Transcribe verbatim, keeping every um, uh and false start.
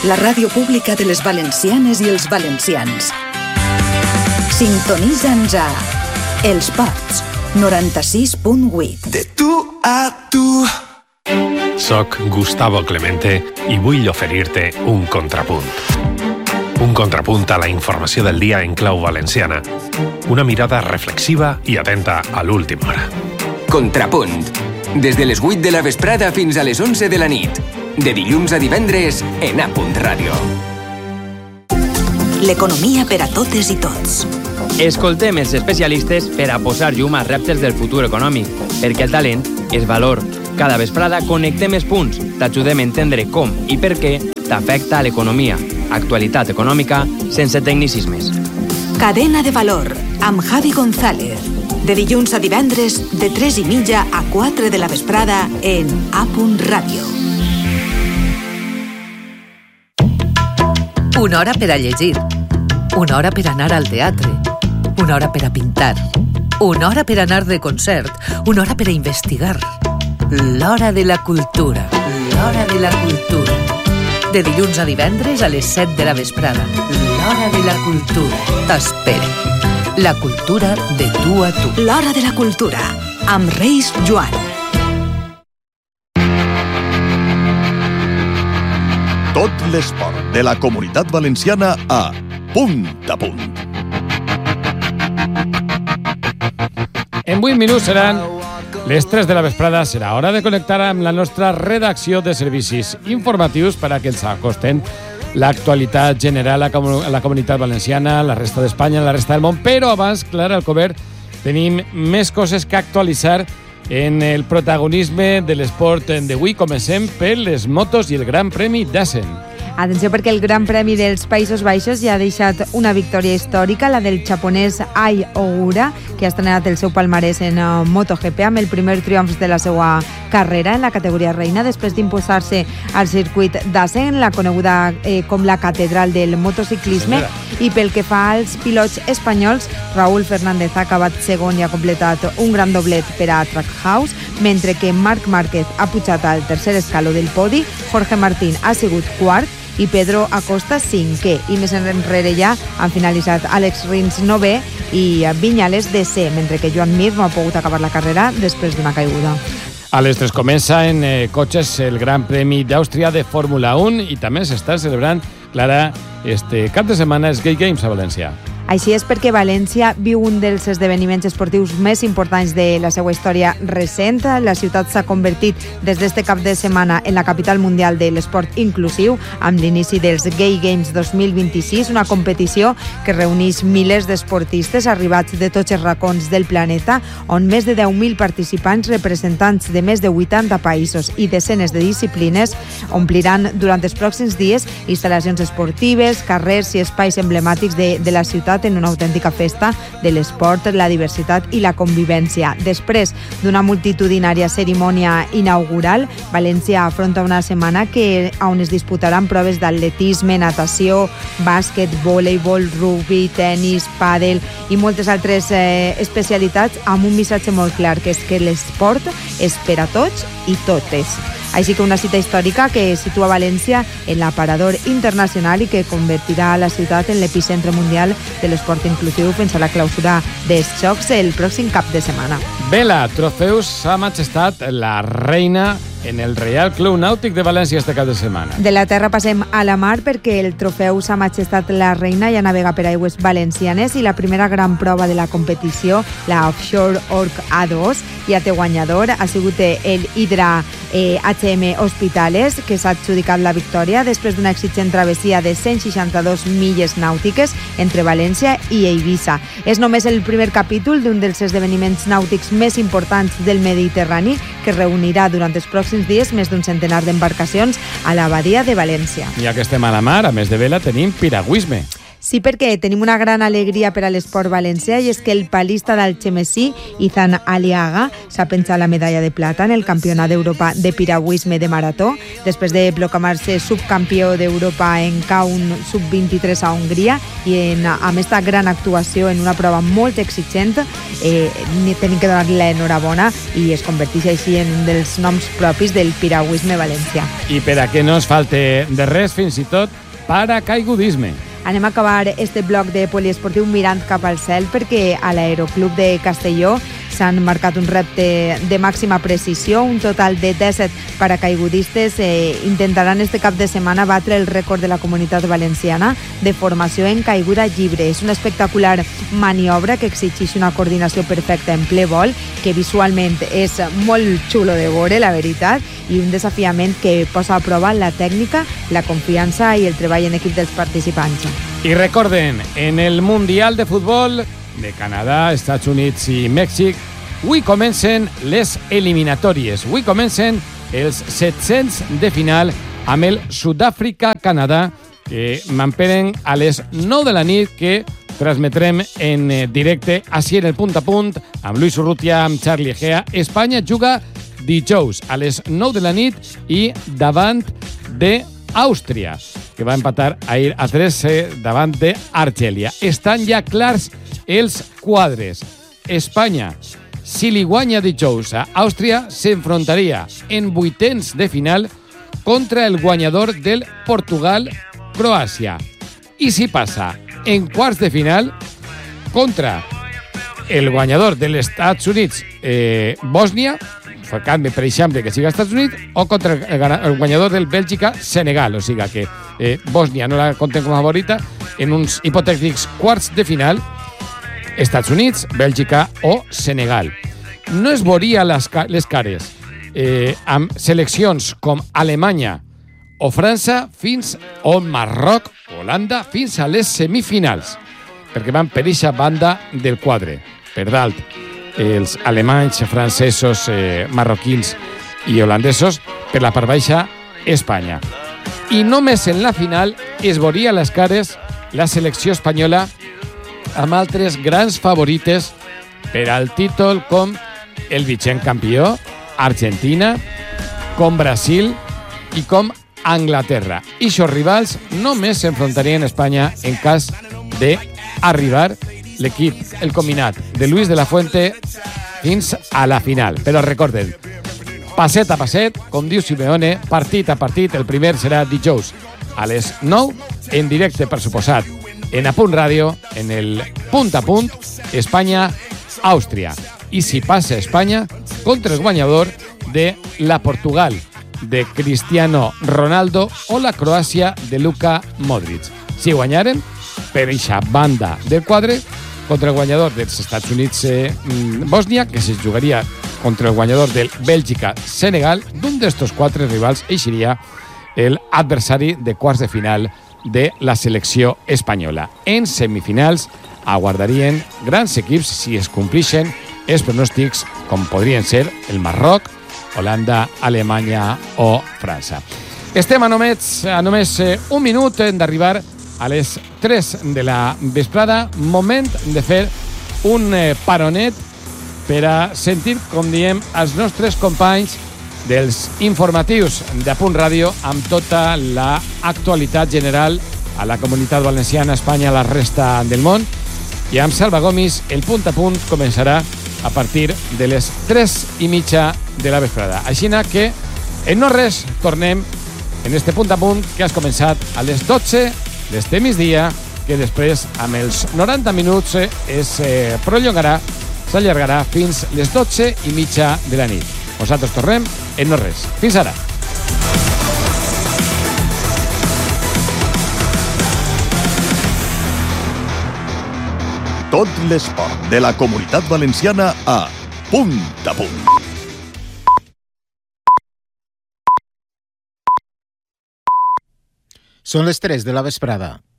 la ràdio pública de les valencianes i els valencians. Sintonitza'ns a Els Pots, noranta-sis punt vuit. De tu a tu. Soc Gustavo Clemente i vull oferir-te un contrapunt. Un contrapunt a la informació del dia en clau valenciana. Una mirada reflexiva i atenta a l'última hora. Contrapunt. Des de les vuit de la vesprada fins a les onze de la nit. De dilluns a divendres en A Punt Ràdio. L'economia per a totes i tots. Escoltem els especialistes per a posar llum als reptes del futur econòmic, perquè el talent és valor. Cada vesprada connectem els punts, t'ajudem a entendre com i per què t'afecta a l'economia. Actualitat econòmica sense tecnicismes. Cadena de valor, amb Javi González. De dilluns a divendres, de tres i mitja a quatre de la vesprada en A Punt Ràdio. Una hora per a llegir, una hora per anar al teatre, una hora per a pintar, una hora per anar de concert, una hora per a investigar. L'hora de la cultura, l'hora de la cultura. De dilluns a divendres a les set de la vesprada. L'hora de la cultura. T'espera. La cultura de tu a tu. L'hora de la cultura, amb Reis Joan. Tot l'esport de la Comunitat Valenciana a Punt a Punt. En vuit minuts seran les tres de la vesprada. Serà hora de connectar amb la nostra redacció de servicis informatius per a que ens acosten l'actualitat general a la Comunitat Valenciana, la resta d'Espanya, la resta del món. Però abans, Clara Alcover, tenim més coses que actualitzar en el protagonisme de l'esport d'avui. Comencem per les motos i el Gran Premi d'Assen. Atenció, perquè el Gran Premi dels Països Baixos ja ha deixat una victòria històrica, la del japonès Ai Ogura, que ha estrenat el seu palmarès en MotoGP amb el primer triomf de la seva carrera en la categoria reina, després d'imposar-se al circuit d'Assen, la coneguda eh, com la catedral del motociclisme. I pel que fa als pilots espanyols, Raúl Fernández ha acabat segon i ha completat un gran doblet per a Trackhouse, mentre que Marc Márquez ha pujat al tercer escaló del podi, Jorge Martín ha sigut quart i Pedro Acosta cinquè. I més enrere ja han finalitzat Àlex Rins novè i Viñales desè, mentre que Joan Mir no ha pogut acabar la carrera després d'una caiguda. A les tres comença en eh, cotxes el Gran Premi d'Àustria de Fórmula un i també s'està celebrant, Clara, este cap de setmana els Gay Games a València. Així és perquè València viu un dels esdeveniments esportius més importants de la seva història recent. La ciutat s'ha convertit des d'este cap de setmana en la capital mundial de l'esport inclusiu, amb l'inici dels Gay Games dos mil vint-i-sis, una competició que reuneix milers d'esportistes arribats de tots els racons del planeta, on més de deu mil participants, representants de més de vuitanta països i desenes de disciplines, ompliran durant els pròxims dies instal·lacions esportives, carrers i espais emblemàtics de, de la ciutat en una autèntica festa de l'esport, la diversitat i la convivència. Després d'una multitudinària cerimònia inaugural, València afronta una setmana que, on es disputaran proves d'atletisme, natació, bàsquet, voleibol, rugby, tennis, pàdel i moltes altres eh, especialitats, amb un missatge molt clar, que és que l'esport és per a tots i totes. Així que una cita històrica que situa València en l'aparador internacional i que convertirà la ciutat en l'epicentre mundial de l'esport inclusiu fins a la clausura dels Jocs el pròxim cap de setmana. Vela, trofeus Sa Majestat la Reina en el Reial Club Nàutic de València este cap de setmana. De la terra passem a la mar perquè el trofeu Sa Majestat la Reina ja navega per aigües valencianes i la primera gran prova de la competició, la Offshore Orc A dos, ja té guanyador. Ha sigut el Hidra eh, H M Hospitales, que s'ha adjudicat la victòria després d'una exigent travessia de cent seixanta-dos milles nàutiques entre València i Eivissa. És només el primer capítol d'un dels esdeveniments nàutics més importants del Mediterrani, que reunirà durant els pròxims dies més d'un centenar d'embarcacions a la badia de València. Ja que estem a la mar, a més de vela, tenim piragüisme. Sí, perquè tenim una gran alegria per a l'esport valencià i és que el palista d'Algemesí, Izan Aliaga, s'ha penjat la medalla de plata en el Campionat d'Europa de piragüisme de marató, després de proclamar-se subcampió d'Europa en K un sub vint-i-tres a Hongria i en, amb aquesta gran actuació en una prova molt exigent, eh, tenim que donar-li l'enhorabona i es converteix així en un dels noms propis del piragüisme valencià. I per a que no es falte de res, fins i tot paracaigudisme. Anem a acabar este bloc de poliesportiu mirant cap al cel perquè a l'Aeroclub de Castelló s'han marcat un repte de màxima precisió. Un total de disset paracaigudistes eh, intentaran este cap de setmana batre el rècord de la Comunitat Valenciana de formació en caiguda lliure. És una espectacular maniobra que exigeix una coordinació perfecta en ple vol, que visualment és molt xulo de veure, la veritat, i un desafiament que posa a prova la tècnica, la confiança i el treball en equip dels participants. I recorden, en el Mundial de Futbol de Canadà, Estats Units i Mèxic, avui comencen les eliminatòries. Avui comencen els set-cents de final amb el Sud-àfrica-Canadà, que m'emperen a les nou de la nit, que transmetrem en directe així en el punt a punt amb Luis Urrutia, amb Charlie Egea. Espanya juga dijous a les nou de la nit i davant d'Àustria, que va empatar ahir a tres davant d'Argèlia. Estan ja clars els quadres. Espanya, si li guanya dijous a Àustria, s'enfrontaria en vuitens de final contra el guanyador del Portugal-Croàcia. I si passa en quarts de final contra el guanyador dels Estats Units-Bòsnia, eh, canvi, per exemple, que siga Estats Units, o contra el, el guanyador del Bèlgica-Senegal. O sigui que eh, Bòsnia no la contem com a favorita en uns hipotètics quarts de final, Estats Units, Bèlgica o Senegal. No es veuria les, les cares eh, amb seleccions com Alemanya o França fins o Marroc o Holanda fins a les semifinals, perquè van per eixa banda del quadre. Per dalt, els alemanys, francesos, eh, marroquins i holandesos, per la part baixa, Espanya. I només en la final es veuria les cares la selecció espanyola amb altres grans favorites per al títol com el vigent campió, Argentina, com Brasil i com Anglaterra. I aquests rivals només s'enfrontarien a Espanya en cas d'arribar l'equip, el combinat de Luis de la Fuente fins a la final. Però recorden, passet a passet, com diu Simeone, partit a partit, el primer serà dijous a les nou, en directe, per suposat, en Apunt Ràdio, en el punt a punt, Espanya-Àustria. I si passa Espanya, contra el guanyador de la Portugal, de Cristiano Ronaldo, o la Croàcia de Luka Modric. Si guanyaren, per eixa banda del quadre, contra el guanyador dels Estats Units-Bòsnia, que se jugaria contra el guanyador del Bèlgica-Senegal, d'un d'estos quatre rivals eixiria el adversari de quarts de final de la selecció espanyola. En semifinals aguardarien grans equips si es complixen els pronòstics com podrien ser el Marroc, Holanda, Alemanya o França. Estem a només, a només un minut d'arribar a les tres de la vesprada. Moment de fer un paronet per a sentir, com diem, els nostres companys dels informatius d'Apunt Ràdio amb tota l'actualitat general a la Comunitat Valenciana, Espanya, a la resta del món. I amb Salva Gomis, el punt a punt començarà a partir de les tres i mitja de la vesprada. Així que, en no res, tornem en este punt a punt que has començat a les dotze d'este migdia, que després, amb els noranta minuts, es eh, prolongarà, s'allargarà fins les dotze i mitja de la nit. Nosaltres tornem en no res. Fins ara. Tot l'esport de la Comunitat Valenciana a Punt a Punt. Són les tres de la vesprada.